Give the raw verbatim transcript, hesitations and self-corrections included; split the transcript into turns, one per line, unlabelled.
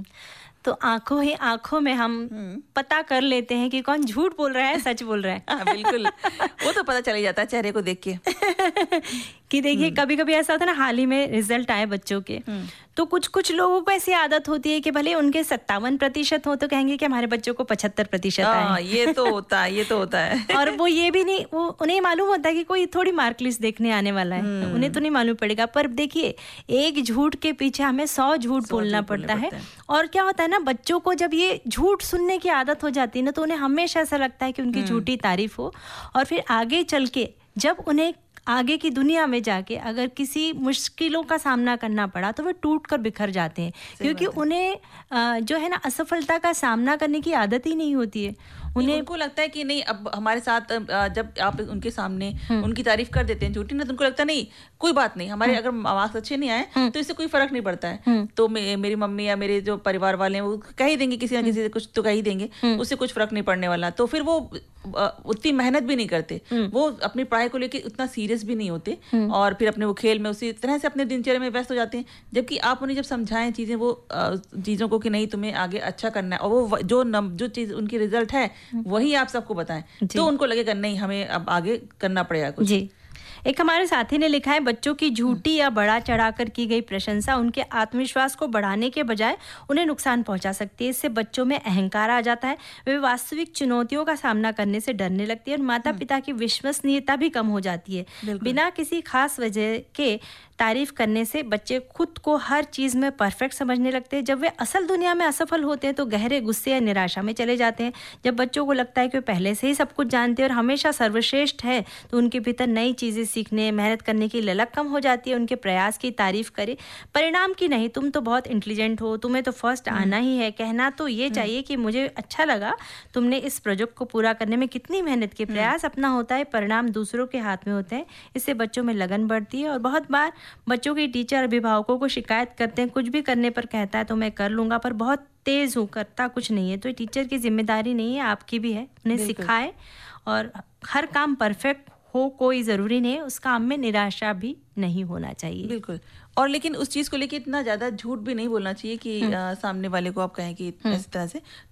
हम्म तो आंखों ही आंखों में हम पता कर लेते हैं कि कौन झूठ बोल रहा है, सच बोल रहा है।
हाँ, बिल्कुल, वो तो पता चल ही जाता है चेहरे को देख के।
कि देखिए कभी कभी ऐसा होता है ना, हाल ही में रिजल्ट आए बच्चों के, तो कुछ कुछ लोगों को ऐसी आदत होती है कि भले उनके सत्तावन प्रतिशत हो तो कहेंगे कि हमारे बच्चों को पचहत्तर प्रतिशत आए।
ये तो होता है, ये तो होता है।
और वो ये भी नहीं, वो उन्हें मालूम होता है कि कोई थोड़ी मार्क लिस्ट देखने आने वाला है, उन्हें तो नहीं मालूम पड़ेगा। पर देखिए एक झूठ के पीछे हमें सौ झूठ बोलना पड़ता है। और क्या होता है ना, बच्चों को जब ये झूठ सुनने की आदत हो जाती है ना, तो उन्हें हमेशा ऐसा लगता है कि उनकी झूठी तारीफ हो, और फिर आगे चल के जब उन्हें आगे की दुनिया में जाके अगर किसी मुश्किलों का सामना करना पड़ा तो वे टूट कर बिखर जाते हैं, क्योंकि उन्हें जो है ना असफलता का सामना करने की आदत ही नहीं होती है।
उन्हें उनको लगता है कि नहीं, अब हमारे साथ जब आप उनके सामने उनकी तारीफ कर देते हैं झूठी ना, तो उनको लगता है नहीं कोई बात नहीं, हमारे अगर मार्क्स अच्छे नहीं आए तो इससे कोई फर्क नहीं पड़ता है, तो मे, मेरी मम्मी या मेरे जो परिवार वाले हैं वो कह ही देंगे, किसी ना किसी से कुछ तो कह ही देंगे, उससे कुछ फर्क नहीं पड़ने वाला। तो फिर वो उतनी मेहनत भी नहीं करते, वो अपनी पढ़ाई को लेकर उतना सीरियस भी नहीं होते, और फिर अपने वो खेल में उसी तरह से अपने दिनचर्या में व्यस्त हो जाते हैं। जबकि आप उन्हें जब समझाएं चीजें, वो चीजों को कि नहीं तुम्हें आगे अच्छा करना है, और वो जो जो चीज उनकी रिजल्ट है वही आप सबको बताएं, तो उनको लगेगा नहीं हमें अब आगे करना पड़ेगा कुछ। जी।
एक हमारे साथी ने लिखा है, बच्चों की झूठी या बढ़ा चढ़ाकर की गई प्रशंसा उनके आत्मविश्वास को बढ़ाने के बजाय उन्हें नुकसान पहुंचा सकती है। इससे बच्चों में अहंकार आ जाता है, वे वास्तविक चुनौतियों का सामना करने से डरने लगती है, और माता पिता की विश्वसनीयता भी कम हो जाती है। बिना किसी खास वजह के तारीफ करने से बच्चे खुद को हर चीज में परफेक्ट समझने लगते हैं। जब वे असल दुनिया में असफल होते हैं तो गहरे गुस्से या निराशा में चले जाते हैं। जब बच्चों को लगता है कि वे पहले से ही सब कुछ जानते हैं और हमेशा सर्वश्रेष्ठ है, तो उनके भीतर नई चीजें सीखने, मेहनत करने की ललक कम हो जाती है। उनके प्रयास की तारीफ करे, परिणाम की नहीं। तुम तो बहुत इंटेलिजेंट हो, तुम्हें तो फर्स्ट आना ही है। कहना तो ये चाहिए कि मुझे अच्छा लगा, तुमने इस प्रोजेक्ट को पूरा करने में कितनी मेहनत की। प्रयास अपना होता है, परिणाम दूसरों के हाथ में होते हैं। इससे बच्चों में लगन बढ़ती है, और बहुत बार बच्चों के टीचर अभिभावकों को शिकायत करते हैं, कुछ भी करने पर कहता है तो मैं कर लूंगा, पर बहुत तेज हूँ, करता कुछ नहीं है। तो टीचर की जिम्मेदारी नहीं है, आपकी भी है, उन्हें सिखाए। और हर काम परफेक्ट हो कोई जरूरी नहीं है, उस काम में निराशा भी नहीं होना चाहिए।
बिल्कुल। और लेकिन उस चीज को लेके इतना ज्यादा झूठ भी नहीं बोलना चाहिए कि आ, सामने वाले को आप कहें कि इस तरह से